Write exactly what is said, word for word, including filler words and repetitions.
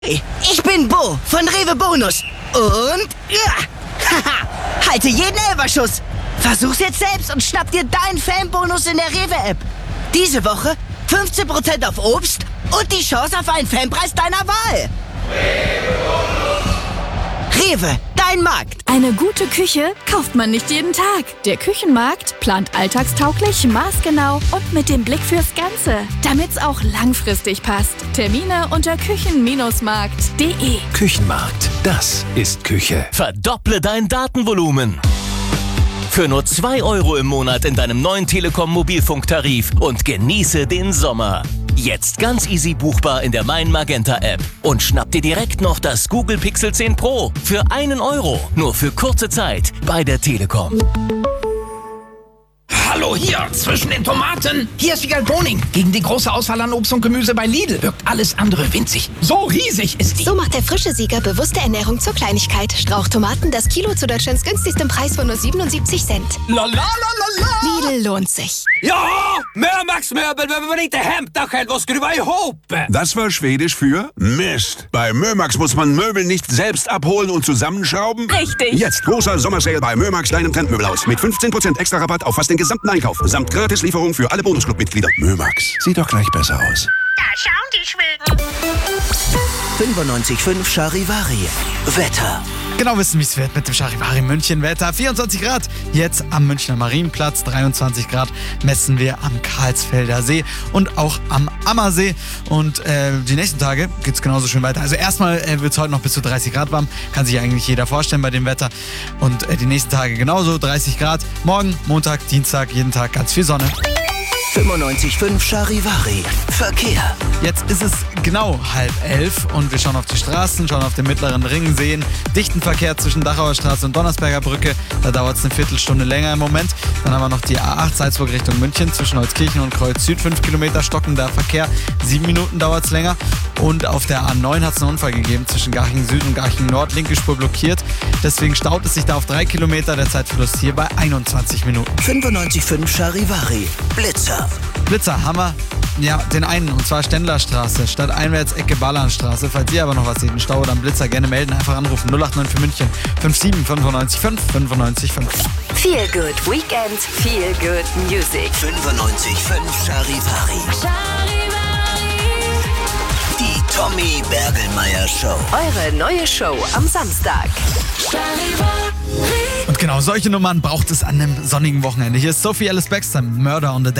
Ich bin Bo von Rewe Bonus. Und ja, haha, halte jeden Elferschuss. Versuch's jetzt selbst und schnapp dir deinen Fanbonus in der Rewe-App. Diese Woche fünfzehn Prozent auf Obst und die Chance auf einen Fanpreis deiner Wahl. Rewe, dein Markt. Eine gute Küche kauft man nicht jeden Tag. Der Küchenmarkt plant alltagstauglich, maßgenau und mit dem Blick fürs Ganze, damit's auch langfristig passt. Termine unter küchen Markt punkt de. Küchenmarkt, das ist Küche. Verdopple dein Datenvolumen. Für nur zwei Euro im Monat in deinem neuen Telekom-Mobilfunktarif und genieße den Sommer. Jetzt ganz easy buchbar in der Mein Magenta App. Und schnapp dir direkt noch das Google Pixel zehn Pro für einen Euro. Nur für kurze Zeit bei der Telekom. Hallo hier, zwischen den Tomaten. Hier ist Vigal Boning. Gegen die große Auswahl an Obst und Gemüse bei Lidl wirkt alles andere winzig. So riesig ist die. So macht der frische Sieger bewusste Ernährung zur Kleinigkeit. Strauchtomaten, das Kilo zu Deutschlands günstigstem Preis von nur siebenundsiebzig Cent. La la la la la. Lidl lohnt sich. Ja, Mömax-Möbel behöver man inte hämta själv och skruva ihop. Das war Schwedisch für Mist. Bei Mömax muss man Möbel nicht selbst abholen und zusammenschrauben. Richtig. Jetzt großer Sommersale bei Mömax, deinem Trendmöbelhaus. Mit fünfzehn Prozent extra Rabatt auf fast den gesamten Einkauf. Samt Gratislieferung für alle Bonusclub-Mitglieder. Mömax. Sieht doch gleich besser aus. Da schauen die Schweden. fünfundneunzig Komma fünf Charivari. Wetter. Genau wissen, wie es wird mit dem Charivari München Wetter. vierundzwanzig Grad, jetzt am Münchner Marienplatz. dreiundzwanzig Grad messen wir am Karlsfelder See und auch am Ammersee. Und äh, die nächsten Tage geht es genauso schön weiter. Also erstmal äh, wird es heute noch bis zu dreißig Grad warm. Kann sich eigentlich jeder vorstellen bei dem Wetter. Und äh, die nächsten Tage genauso, dreißig Grad. Morgen, Montag, Dienstag, jeden Tag ganz viel Sonne. fünfundneunzig Komma fünf Charivari. Verkehr. Jetzt ist es genau halb elf und wir schauen auf die Straßen, schauen auf den mittleren Ring, sehen dichten Verkehr zwischen Dachauer Straße und Donnersberger Brücke. Da dauert es eine Viertelstunde länger im Moment. Dann haben wir noch die A acht Salzburg Richtung München zwischen Holzkirchen und Kreuz Süd. fünf Kilometer stockender Verkehr. Sieben Minuten dauert es länger. Und auf der A neun hat es einen Unfall gegeben zwischen Garching Süd und Garching Nord. Linke Spur blockiert. Deswegen staut es sich da auf drei Kilometer. Der Zeitverlust hier bei einundzwanzig Minuten. fünfundneunzig Komma fünf Charivari. Blitzer. Blitzer, Hammer. Ja, den einen, und zwar Stendlerstraße, stadteinwärts Ecke Ballanstraße. Falls ihr aber noch was seht, einen Stau oder einen Blitzer, gerne melden, einfach anrufen. null acht neun für München, fünf sieben fünfundneunzig fünf fünfundneunzig fünf. Feel good Weekend, feel good Music. fünfundneunzig Komma fünf Charivari. Die Tommy Bergelmeier Show. Eure neue Show am Samstag. Und genau solche Nummern braucht es an einem sonnigen Wochenende. Hier ist Sophie Ellis Bextor, Murder on the Dance.